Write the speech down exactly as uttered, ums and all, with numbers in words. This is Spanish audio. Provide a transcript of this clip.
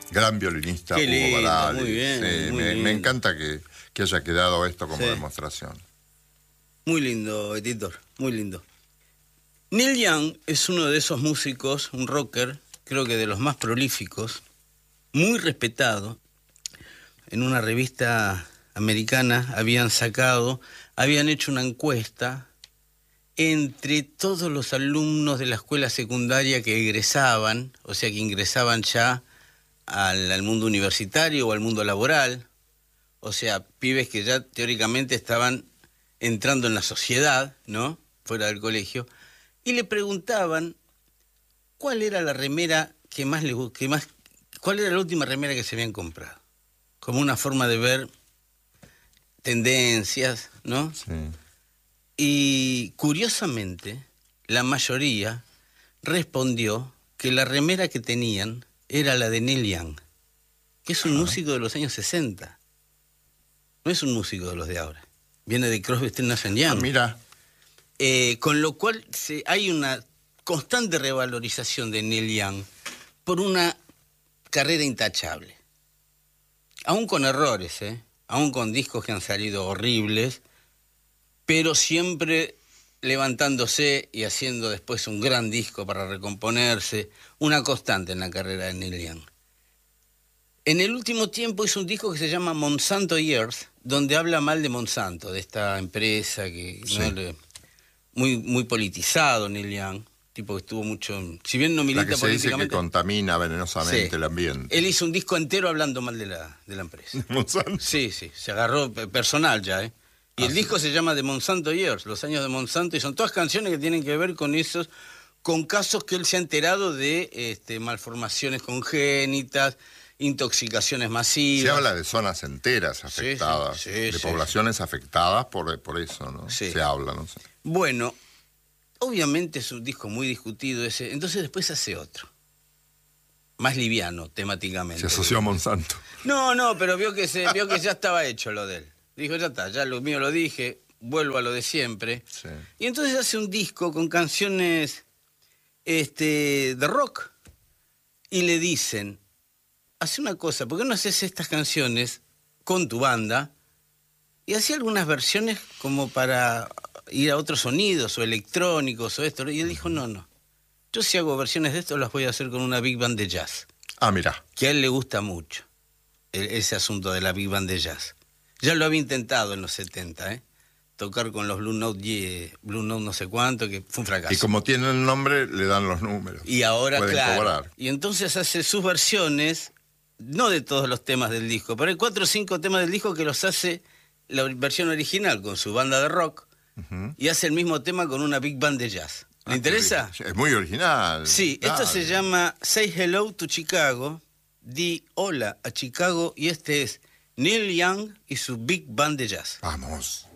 Gran violinista, Qué Hugo lindo, Barali. muy bien, Sí, muy me, bien. me encanta que, que haya quedado esto como Sí. demostración. Muy lindo, editor, muy lindo. Neil Young es uno de esos músicos, un rocker, creo que de los más prolíficos, muy respetado. En una revista americana habían sacado, habían hecho una encuesta entre todos los alumnos de la escuela secundaria que egresaban, o sea, que ingresaban ya al, al mundo universitario o al mundo laboral, o sea, pibes que ya teóricamente estaban entrando en la sociedad, ¿no?, fuera del colegio, y le preguntaban cuál era la remera que más les que más, cuál era la última remera que se habían comprado, como una forma de ver tendencias, ¿no? Sí. Y curiosamente, la mayoría respondió que la remera que tenían era la de Neil Young, que es un Ajá. músico de los años sesenta. No es un músico de los de ahora. Viene de Crosby, Stills, Nash and Young. Ah, mira. Eh, con lo cual se, hay una constante revalorización de Neil Young por una carrera intachable. Aún con errores, ¿eh? Aún con discos que han salido horribles, pero siempre levantándose y haciendo después un gran disco para recomponerse, una constante en la carrera de Neil Young. En el último tiempo hizo un disco que se llama Monsanto Years, donde habla mal de Monsanto, de esta empresa que Sí. no le, muy, muy politizado, Neil Young, tipo que estuvo mucho, si bien no milita La que se dice que políticamente, contamina venenosamente sí, el ambiente. él hizo un disco entero hablando mal de la, de la empresa. Monsanto. Sí, sí, se agarró pe- personal ya, ¿eh? Y Ah, el sí. disco se llama The Monsanto Years, los años de Monsanto, y son todas canciones que tienen que ver con esos, con casos que él se ha enterado de este, malformaciones congénitas, intoxicaciones masivas. Se habla de zonas enteras Sí, afectadas, sí, sí, de sí, poblaciones afectadas por, por eso, ¿no? Sí. Se habla, no sé. Bueno, obviamente es un disco muy discutido ese, entonces después hace otro, más liviano temáticamente. Se asoció a Monsanto. No, no, pero vio que, se, vio que ya estaba hecho lo de él. Dijo, ya está, ya lo mío lo dije, vuelvo a lo de siempre. Sí. Y entonces hace un disco con canciones este, de rock. Y le dicen, hace una cosa, ¿por qué no haces estas canciones con tu banda? Y hacía algunas versiones como para ir a otros sonidos, o electrónicos, o esto. Y él dijo, no, no. Yo si hago versiones de esto las voy a hacer con una big band de jazz, Ah, mira. que a él le gusta mucho, e- ese asunto de la big band de jazz. Ya lo había intentado en los setenta, ¿eh? Tocar con los Blue Note, yeah, Blue Note no sé cuánto, que fue un fracaso. Y como tiene el nombre, le dan los números. Y ahora, Pueden claro, cobrar. y entonces hace sus versiones, no de todos los temas del disco, pero hay cuatro o cinco temas del disco que los hace la versión original con su banda de rock, Ujú. y hace el mismo tema con una big band de jazz. ¿Le Ah, interesa? qué- Es muy original. Sí, esto Dale. se llama Say Hello to Chicago, di hola a Chicago, y este es Neil Young y su big band de jazz. Vamos.